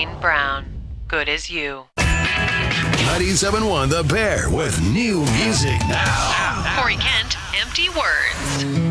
Wayne Brown. Good as you. 97.1 The Bear with new music now. Corey Kent, Empty Words.